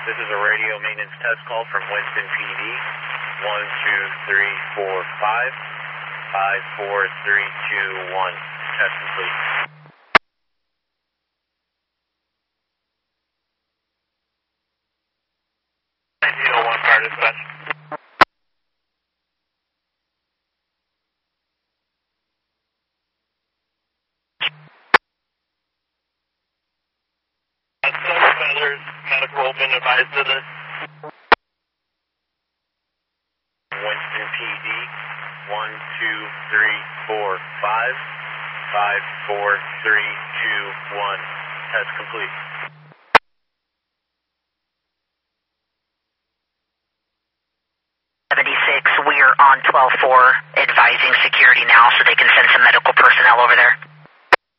This is a radio maintenance test call from Winston PD. 12345 54321. Test complete. 1901 car dispatch. Feathers, medical been advised to this. Winston PD, 12345 54321. Test complete. 76, we are on 12-4, advising security now so they can send some medical personnel over there.